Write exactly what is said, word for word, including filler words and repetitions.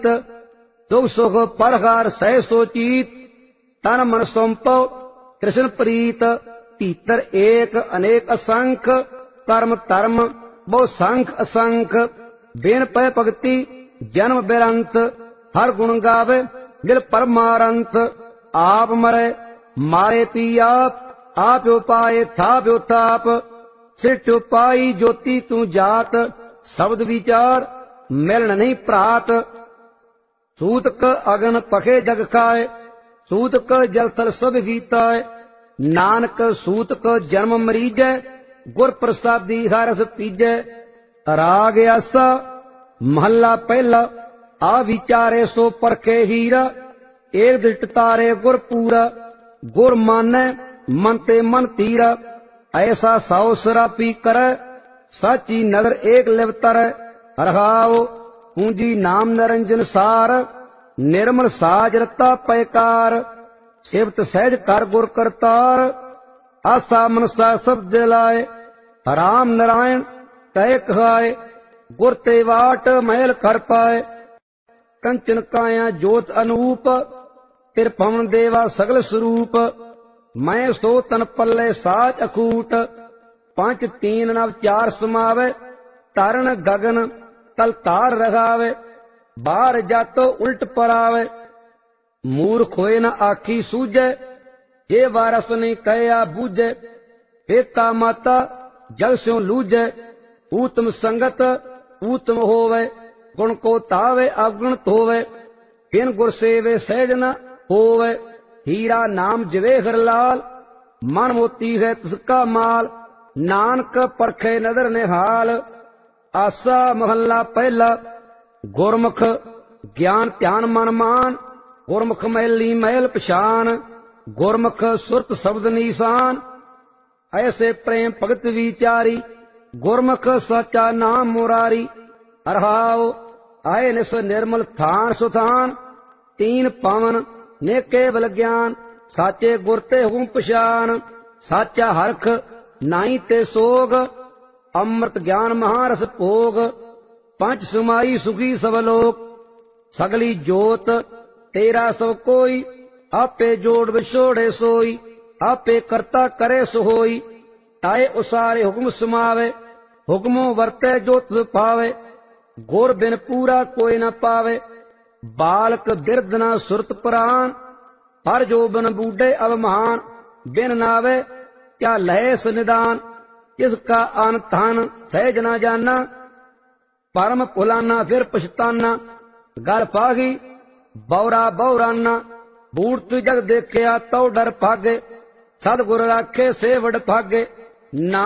दुख सुख परहार सह सोचीत तन मन सौंपो कृष्ण प्रीत भीतर एक अनेक असंख कर्म धर्म बहु संख असंख बिन पै भगति जन्म बेरंत हर गुण गावे मिल परमारंत आप मरे मारे पी आप आप उपाय थाप उताप सिठ उपाई ज्योति तू जात शब्द विचार मिलन नहीं प्रात सूतक अगन पखे जग खाए सूतक जल थल सब गीताए नानक सूतक जन्म मरीजै गुर प्रसादी हरस पीजै राग आसा महला पहला आ विचारे सो परखे हीरा एक दृष्ट तारे गुर पूरा गुर मानै मन ते मन तीरा ऐसा सौ सरापी करे साची नगर एक लिवतर रहाओ पूंजी नाम निरंजन सार निर्मल साज रता पैकार सिवत सहज कर गुर करतार आसा मनसा सब दिलाए राम नारायण तय कहाए गुर ते वाट महल कर पाए कंचन काया जोत अनूप तिर पवन देवा सगल स्वरूप मैं सो तन पल्ले साच अखूट पंच तीन नव चार समावे तारण गगन तल तार रगावे बाहर जातो उल्ट परावे मूर्ख होए न आखी सूझे जे वारस नहीं कहया बूझे पिता माता जग स्यों लूझे ऊतम संगत ऊतम होवे गुण को तावे अवगुणत होवे बिन गुर सेवे सहज न होवे हीरा नाम जवे हरलाल मन मोती है तिसका माल नानक परखे नदर निहाल आसा महला पहला गुरमुख ज्ञान ध्यान मन मान गुरमुख मैली मैल पछान गुरमुख सुरत शब्द निशान ऐसे प्रेम भगत विचारी गुरमुख सचा नाम मुरारी अरहाओ आए निस निर्मल थान सुथान तीन पवन ने केवल ज्ञान साचे गुरते हूं पछान साचा हरख नाई ते सोग अमृत ज्ञान महारस भोग पंच सुमाई सुखी सब लोक सगली जोत तेरा सब कोई आपे जोड़ विछोड़े सोई आपे करता करे सोई ताए उसारे हुक्म सुमावे हुक्मों वर्ते जो तुझ पावे गुर बिन पूरा कोई न पावे बालक बिरद न सुरत प्राण पर जो बन बूढ़े अब महान बिन नावे क्या लहेस निदान जिसका अन धन सहज न जाना परम भुलाना फिर पछताना गल पागी बौरा बौराना बूढ़ जग देखिया तो डर भागे सतगुर राखे से वड भागे ना